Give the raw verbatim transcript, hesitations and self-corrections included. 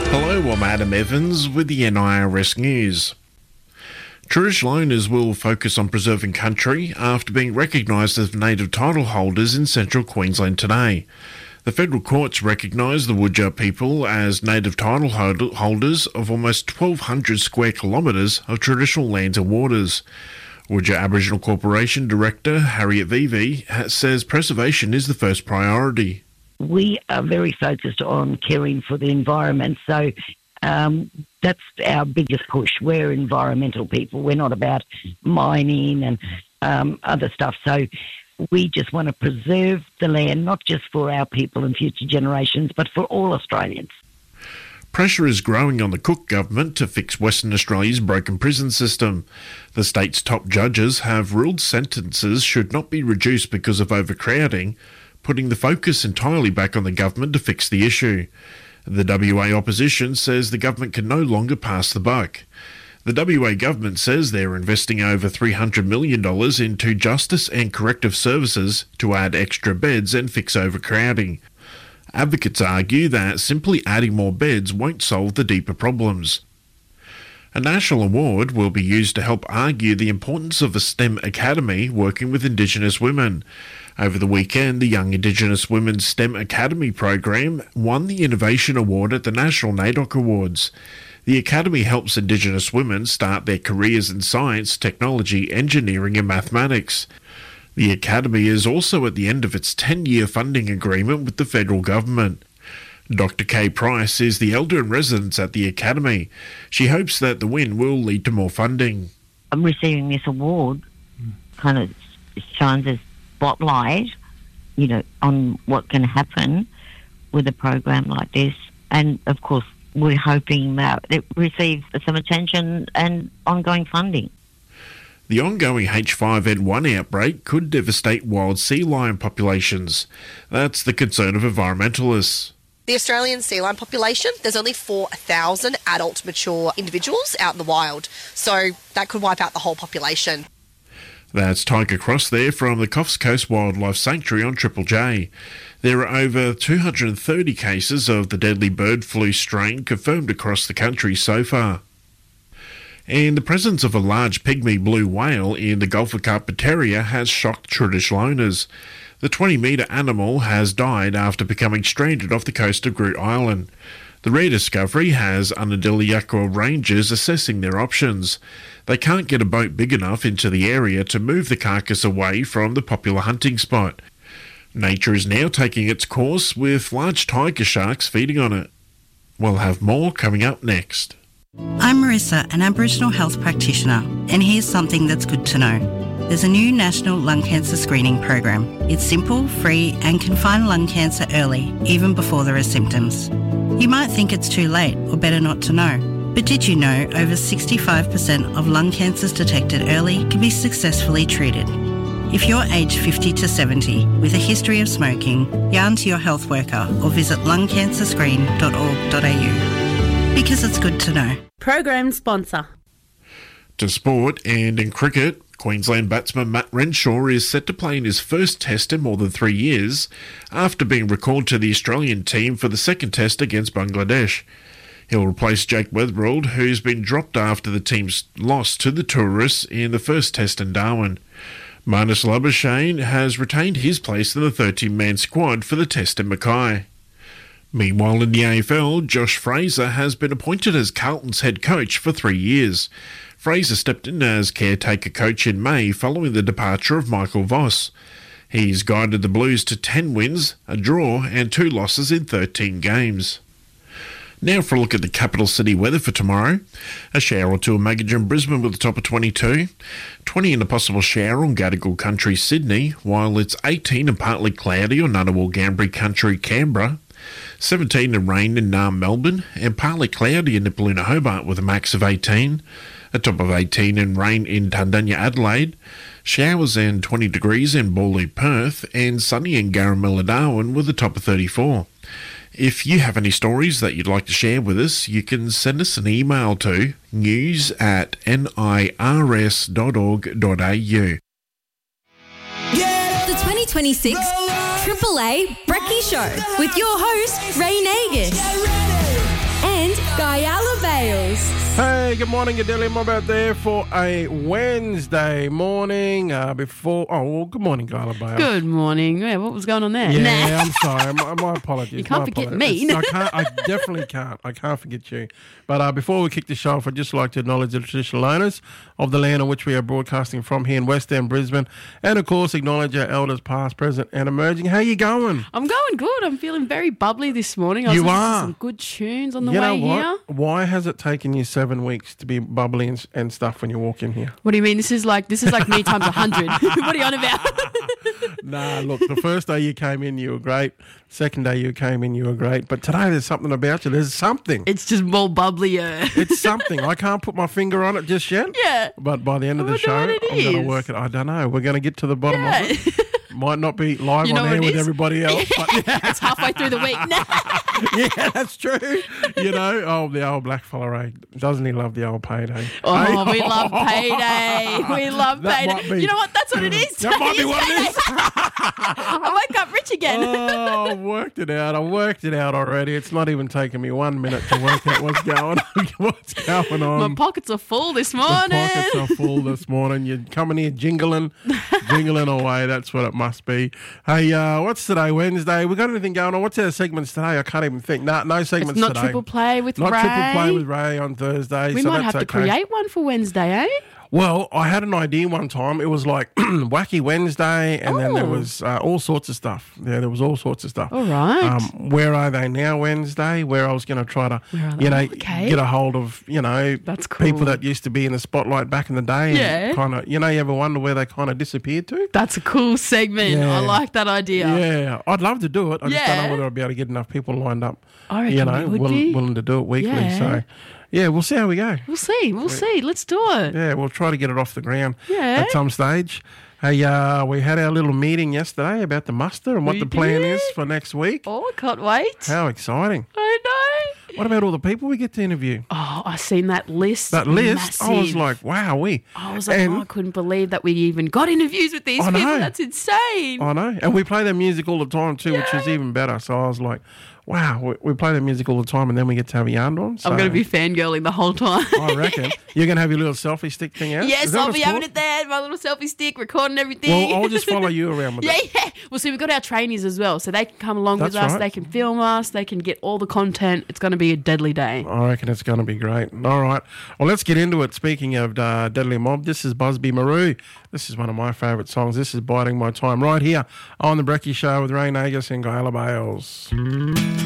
Hello, I'm Adam Evans with the N I R S News. Traditional owners will focus on preserving country after being recognised as native title holders in central Queensland today. The federal courts recognised the Wodja people as native title holders of almost twelve hundred square kilometres of traditional lands and waters. Wodja Aboriginal Corporation Director Harriet Vivi says preservation is the first priority. We are very focused on caring for the environment, so um, that's our biggest push. We're environmental people. We're not about mining and um, other stuff. So we just want to preserve the land, not just for our people and future generations, but for all Australians. Pressure is growing on the Cook government to fix Western Australia's broken prison system. The state's top judges have ruled sentences should not be reduced because of overcrowding, putting the focus entirely back on the government to fix the issue. The W A opposition says the government can no longer pass the buck. The W A government says they're investing over three hundred million dollars into justice and corrective services to add extra beds and fix overcrowding. Advocates argue that simply adding more beds won't solve the deeper problems. A national award will be used to help argue the importance of a STEM academy working with Indigenous women. Over the weekend, the Young Indigenous Women's STEM Academy program won the Innovation Award at the National NAIDOC Awards. The Academy helps Indigenous women start their careers in science, technology, engineering and mathematics. The Academy is also at the end of its ten-year funding agreement with the federal government. Doctor Kay Price is the Elder-in-Residence at the Academy. She hopes that the win will lead to more funding. I'm receiving this award kind of shines a spotlight, you know, on what can happen with a program like this. And, of course, we're hoping that it receives some attention and ongoing funding. The ongoing H five N one outbreak could devastate wild sea lion populations. That's the concern of environmentalists. The Australian sea lion population, there's only four thousand adult mature individuals out in the wild, so that could wipe out the whole population. That's Tiger Cross there from the Coffs Coast Wildlife Sanctuary on Triple J. There are over two hundred thirty cases of the deadly bird flu strain confirmed across the country so far. And the presence of a large pygmy blue whale in the Gulf of Carpentaria has shocked traditional owners. The twenty metre animal has died after becoming stranded off the coast of Groote Island. The rare discovery has Unadilla Rangers assessing their options. They can't get a boat big enough into the area to move the carcass away from the popular hunting spot. Nature is now taking its course with large tiger sharks feeding on it. We'll have more coming up next. I'm Marissa, an Aboriginal health practitioner, and here's something that's good to know. There's a new national lung cancer screening program. It's simple, free, and can find lung cancer early, even before there are symptoms. You might think it's too late or better not to know, but did you know over sixty-five percent of lung cancers detected early can be successfully treated? If you're aged fifty to seventy with a history of smoking, yarn to your health worker or visit lung cancer screen dot org dot a u. Because it's good to know. Program sponsor. To sport, and in cricket, Queensland batsman Matt Renshaw is set to play in his first test in more than three years after being recalled to the Australian team for the second test against Bangladesh. He'll replace Jake Weatherald, who's been dropped after the team's loss to the Tourists in the first test in Darwin. Marnus Labuschagne has retained his place in the thirteen-man squad for the test in Mackay. Meanwhile, in the A F L, Josh Fraser has been appointed as Carlton's head coach for three years. Fraser stepped in as caretaker coach in May following the departure of Michael Voss. He's guided the Blues to ten wins, a draw and two losses in thirteen games. Now for a look at the capital city weather for tomorrow. A shower or two in Magogin, Brisbane with a top of twenty-two. twenty and a possible shower on Gadigal Country, Sydney, while it's eighteen and partly cloudy on Ngunnawal Gambri Country, Canberra. seventeen and rain in Naarm, Melbourne, and partly cloudy in Nipaluna, Hobart with a max of eighteen. A top of eighteen and rain in Tundanya, Adelaide. Showers and twenty degrees in Bawley, Perth, and sunny in Garamilla, Darwin with a top of thirty-four. If you have any stories that you'd like to share with us, you can send us an email to news at nirs dot org dot a u. The twenty twenty-six Triple A Brekkie Show with your host, Ray Nagus. And Guyala Bales. Hey, good morning, your Daily Mob out there for a Wednesday morning. Uh, before, oh, well, good morning, Guyala Bales. Good morning. Yeah, what was going on there? Yeah, Nah. I'm sorry. My, my apologies. You can't my forget apologies. me. I can't. I definitely can't. I can't forget you. But uh, before we kick the show off, I'd just like to acknowledge the traditional owners of the land on which we are broadcasting from here in West End, Brisbane, and of course acknowledge our elders, past, present, and emerging. How you going? I'm going good. I'm feeling very bubbly this morning. I was You listening to are. some good tunes on the You way know what? here. Why has it taken you seven weeks to be bubbly and, and stuff when you walk in here? What do you mean? This is like this is like me times a hundred. What are you on about? Nah, look, the first day you came in, you were great. Second day you came in, you were great. But today there's something about you. There's something. It's just more bubblier. It's something. I can't put my finger on it just yet. Yeah. But by the end of I the show, wonder what it I'm going is. to work it. I don't know. We're going to get to the bottom Yeah. of it. Might not be live You know on what air it with is? everybody else. But yeah, It's halfway through the week. yeah, that's true. You know, oh, the old black fella, eh? Doesn't he love the old payday? Oh, Eh? we love payday. We love That payday. might be- You know what? That's what it is. That might be what it is. I woke up rich again. Oh, I worked it out. I worked it out already. It's not even taking me one minute to work out what's going on. What's going on? My pockets are full this The morning. pockets are full this morning. You're coming here jingling, jingling away. That's what it must be. Hey, uh, what's today? Wednesday. We got anything going on? What's our segments today? I can't even think. No, no segments It's not today. triple play with Not Ray. triple play with Ray on Thursday. We so might that's have to okay. create one for Wednesday, eh? Well, I had an idea one time. It was like Wacky Wednesday, and then there Oh. was uh, all sorts of stuff. Yeah, there was all sorts of stuff. All right. Um, where are they now? Wednesday, where I was going to try to, Where are you they? know, Okay. get a hold of, you know, That's cool. people that used to be in the spotlight back in the day. Yeah. And kind of, you know, you ever wonder where they kind of disappeared to? That's a cool segment. Yeah. I like that idea. Yeah, I'd love to do it. I just don't Yeah. know whether I'd be able to get enough people lined up. I reckon you know, we would willing, be. willing to do it weekly. Yeah. So, yeah, we'll see how we go. We'll see. We'll see. Let's do it. Yeah, we'll try to get it off the ground Yeah. at some stage. Hey, uh, we had our little meeting yesterday about the muster and what We the plan did. is for next week. Oh, I can't wait. How exciting. I know. What about all the people we get to interview? Oh, I seen that list. That list, I was Massive. like, wow, we. I was like, and, oh, I couldn't believe that we even got interviews with these I people. know. That's insane. I know. And we play their music all the time too, which Yeah. is even better. So I was like, wow, we, we play their music all the time and then we get to have a yarn on. So I'm going to be fangirling the whole time. I reckon. You're going to have your little selfie stick thing out? Is Yes, that I'll what be it's having called? it there, my little selfie stick, recording everything. Well, I'll just follow you around with Yeah, it. yeah. Well, see, we've got our trainees as well, so they can come along with That's us. right. They can film us. They can get all the content. It's going to be a deadly day. I reckon it's going to be great. All right. Well, let's get into it. Speaking of uh, Deadly Mob, this is Busby Maru. This is one of my favourite songs. This is Biding My Time right here on The Brekkie Show with Ray Nagus and Guyala Bales.